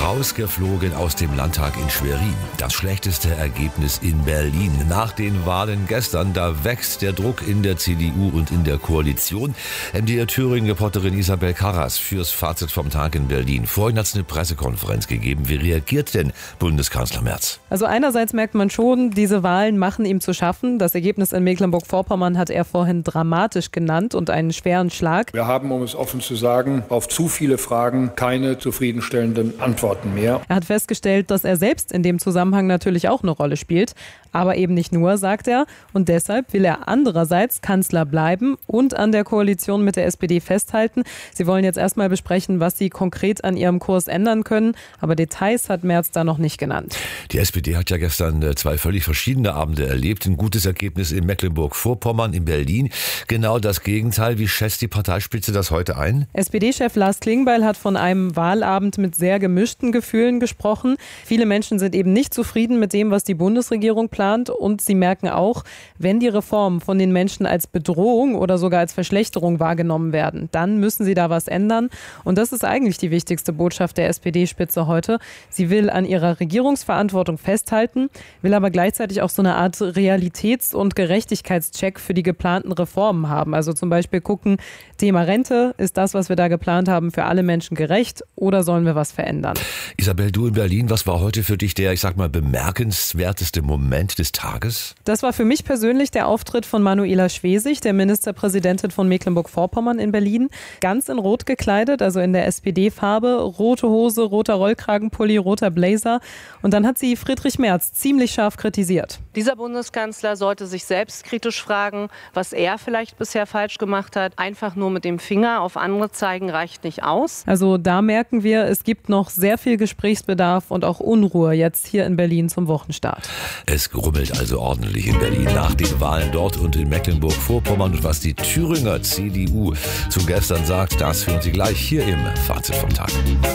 Rausgeflogen aus dem Landtag in Schwerin. Das schlechteste Ergebnis in Berlin. Nach den Wahlen gestern, da wächst der Druck in der CDU und in der Koalition. MDR Thüringen-Reporterin Isabel Karras fürs Fazit vom Tag in Berlin. Vorhin hat es eine Pressekonferenz gegeben. Wie reagiert denn Bundeskanzler Merz? Also einerseits merkt man schon, diese Wahlen machen ihm zu schaffen. Das Ergebnis in Mecklenburg-Vorpommern hat er vorhin dramatisch genannt und einen schweren Schlag. Wir haben, um es offen zu sagen, auf zu viele Fragen keine zufriedenstellenden Antworten mehr. Er hat festgestellt, dass er selbst in dem Zusammenhang natürlich auch eine Rolle spielt. Aber eben nicht nur, sagt er. Und deshalb will er andererseits Kanzler bleiben und an der Koalition mit der SPD festhalten. Sie wollen jetzt erstmal besprechen, was sie konkret an ihrem Kurs ändern können. Aber Details hat Merz da noch nicht genannt. Die SPD hat ja gestern zwei völlig verschiedene Abende erlebt. Ein gutes Ergebnis in Mecklenburg-Vorpommern, in Berlin. Genau das Gegenteil. Wie schätzt die Parteispitze das heute ein? SPD-Chef Lars Klingbeil hat von einem Wahlabend mit sehr gemischten Gefühlen gesprochen. Viele Menschen sind eben nicht zufrieden mit dem, was die Bundesregierung plant. Und sie merken auch, wenn die Reformen von den Menschen als Bedrohung oder sogar als Verschlechterung wahrgenommen werden, dann müssen sie da was ändern. Und das ist eigentlich die wichtigste Botschaft der SPD-Spitze heute. Sie will an ihrer Regierungsverantwortung festhalten, will aber gleichzeitig auch so eine Art Realitäts- und Gerechtigkeitscheck für die geplanten Reformen haben. Also zum Beispiel gucken, Thema Rente, ist das, was wir da geplant haben, für alle Menschen gerecht oder sollen wir was verändern? Isabel, du in Berlin, was war heute für dich der, ich sag mal, bemerkenswerteste Moment des Tages? Das war für mich persönlich der Auftritt von Manuela Schwesig, der Ministerpräsidentin von Mecklenburg-Vorpommern in Berlin. Ganz in Rot gekleidet, also in der SPD-Farbe. Rote Hose, roter Rollkragenpulli, roter Blazer. Und dann hat sie Friedrich Merz ziemlich scharf kritisiert. Dieser Bundeskanzler sollte sich selbst kritisch fragen, was er vielleicht bisher falsch gemacht hat. Einfach nur mit dem Finger auf andere zeigen reicht nicht aus. Also da merken wir, es gibt noch sehr viel Gesprächsbedarf und auch Unruhe jetzt hier in Berlin zum Wochenstart. Es grummelt also ordentlich in Berlin nach den Wahlen dort und in Mecklenburg-Vorpommern. Und was die Thüringer CDU zu gestern sagt, das hören Sie gleich hier im Fazit vom Tag.